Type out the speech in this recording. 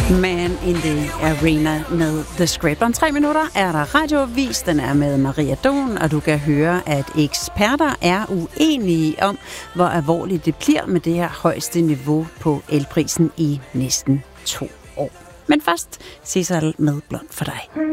Man in the Arena med The Script. Om 3 minutter er der radioavis. Den er med Maria Dohn, og du kan høre, at eksperter er uenige om, hvor alvorligt det bliver med det her højeste niveau på elprisen i næsten 2 år. Men først, Cecil med Blond for dig.